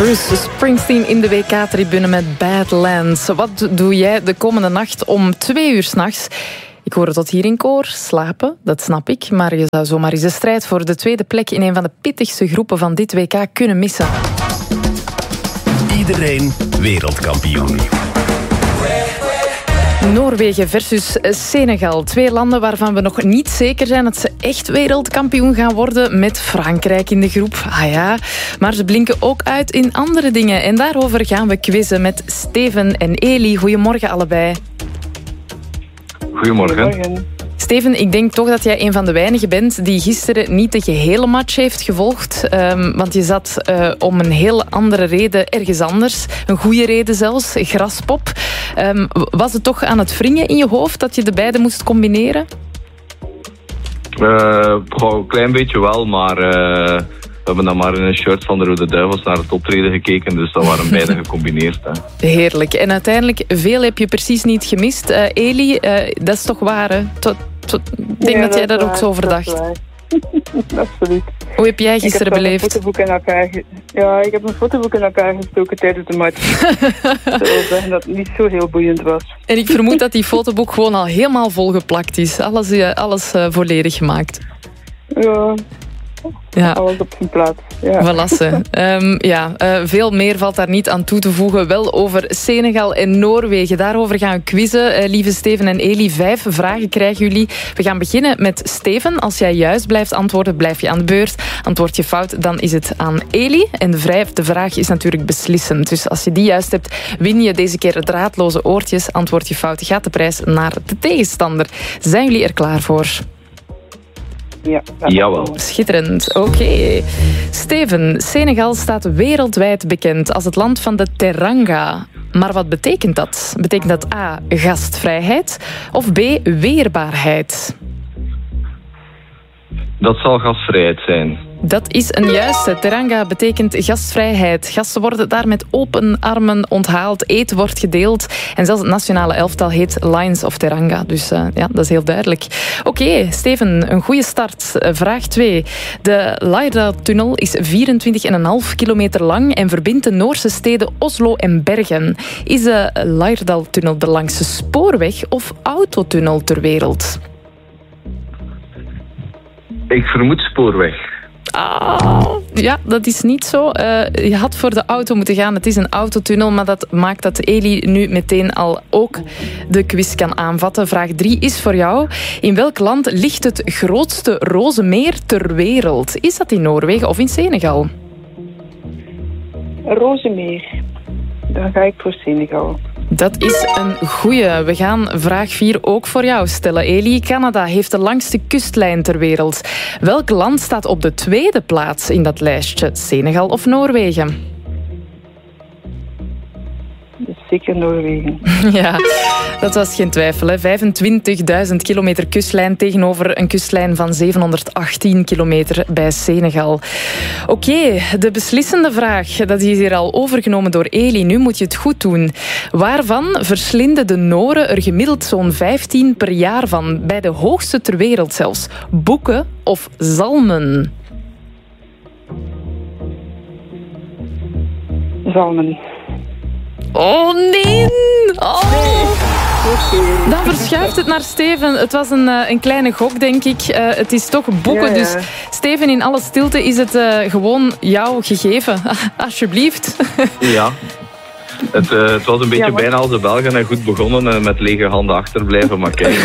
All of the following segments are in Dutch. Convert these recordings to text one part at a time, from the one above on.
Bruce Springsteen in de WK-tribune met Badlands. Wat doe jij de komende nacht om 2 uur 's nachts? Ik hoor het tot hier in koor. Slapen, dat snap ik. Maar je zou zomaar eens de strijd voor de tweede plek in een van de pittigste groepen van dit WK kunnen missen. Iedereen wereldkampioen. Noorwegen versus Senegal. 2 landen waarvan we nog niet zeker zijn dat ze echt wereldkampioen gaan worden, met Frankrijk in de groep. Ah ja, maar ze blinken ook uit in andere dingen. En daarover gaan we quizzen met Steven en Eli. Goedemorgen allebei. Goedemorgen. Steven, ik denk toch dat jij een van de weinigen bent die gisteren niet de gehele match heeft gevolgd. Want je zat om een heel andere reden ergens anders. Een goede reden zelfs, Graspop. Was het toch aan het wringen in je hoofd dat je de beide moest combineren? Een klein beetje wel, maar we hebben dan maar in een shirt van de Rode Duivels naar het optreden gekeken, dus dat waren beide gecombineerd. Hè. Heerlijk. En uiteindelijk, veel heb je precies niet gemist. Eli, dat is toch waar, hè? Ik denk dat jij daar ook zo over dacht. Absoluut. Hoe heb jij gisteren beleefd? Ik heb een fotoboek in elkaar gestoken tijdens de match. Dat wil zeggen dat het niet zo heel boeiend was. En ik vermoed dat die fotoboek gewoon al helemaal volgeplakt is. Alles volledig gemaakt. Ja, alles op zijn plaats. Ja. Veel meer valt daar niet aan toe te voegen. Wel over Senegal en Noorwegen. Daarover gaan we quizzen. Lieve Steven en Eli, 5 vragen krijgen jullie. We gaan beginnen met Steven. Als jij juist blijft antwoorden, blijf je aan de beurt. Antwoord je fout, dan is het aan Eli. En de vraag is natuurlijk beslissend. Dus als je die juist hebt, win je deze keer draadloze oortjes. Antwoord je fout, gaat de prijs naar de tegenstander. Zijn jullie er klaar voor? Ja, jawel. Schitterend. Oké. Steven, Senegal staat wereldwijd bekend als het land van de teranga. Maar wat betekent dat? Betekent dat A, gastvrijheid of B, weerbaarheid? Dat zal gastvrijheid zijn. Dat is een juiste. Teranga betekent gastvrijheid. Gasten worden daar met open armen onthaald. Eten wordt gedeeld. En zelfs het nationale elftal heet Lions of Teranga. Dus dat is heel duidelijk. Oké, Steven, een goede start. Vraag 2. De Lærdal-tunnel is 24,5 kilometer lang en verbindt de Noorse steden Oslo en Bergen. Is de Lærdal-tunnel de langste spoorweg of autotunnel ter wereld? Ik vermoed spoorweg. Ja, dat is niet zo. Je had voor de auto moeten gaan. Het is een autotunnel, maar dat maakt dat Eli nu meteen al ook de quiz kan aanvatten. Vraag 3 is voor jou. In welk land ligt het grootste rozenmeer ter wereld? Is dat in Noorwegen of in Senegal? Rozenmeer. Dan ga ik voor Senegal. Dat is een goeie. We gaan vraag 4 ook voor jou stellen. Eli, Canada heeft de langste kustlijn ter wereld. Welk land staat op de 2e plaats in dat lijstje? Senegal of Noorwegen? Zeker Noorwegen. Ja, dat was geen twijfel. Hè. 25.000 kilometer kustlijn tegenover een kustlijn van 718 kilometer bij Senegal. Oké, de beslissende vraag. Dat is hier al overgenomen door Eli. Nu moet je het goed doen. Waarvan verslinden de Noren er gemiddeld zo'n 15 per jaar van? Bij de hoogste ter wereld zelfs. Boeken of zalmen? Zalmen. Oh nee! Dan verschuift het naar Steven. Het was een kleine gok, denk ik. Het is toch boeken. Ja. Dus Steven, in alle stilte is het gewoon jou gegeven. Alsjeblieft. Ja. Het was een beetje bijna als de Belgen en goed begonnen en met lege handen achterblijven, maar kijk.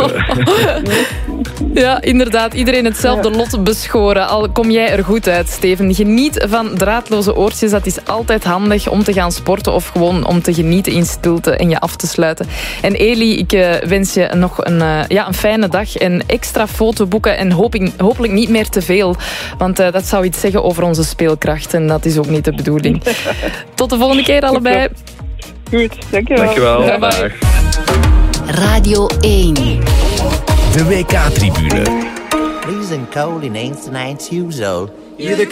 Ja, inderdaad. Iedereen hetzelfde lot beschoren. Al kom jij er goed uit, Steven. Geniet van draadloze oortjes. Dat is altijd handig om te gaan sporten of gewoon om te genieten in stilte en je af te sluiten. En Eli, ik wens je nog een fijne dag en extra fotoboeken en hopelijk niet meer te veel. Want dat zou iets zeggen over onze speelkracht en dat is ook niet de bedoeling. Tot de volgende keer allebei. Goed, dankjewel. Dankjewel. Bye. Radio 1. De WK-tribune. Freezing cold in 1990 years old.